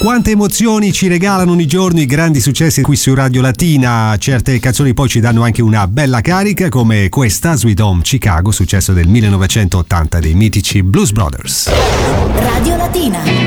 Quante emozioni ci regalano ogni giorno i grandi successi qui su Radio Latina. Certe canzoni poi ci danno anche una bella carica, come questa, Sweet Home Chicago, successo del 1980 dei mitici Blues Brothers. Radio Latina.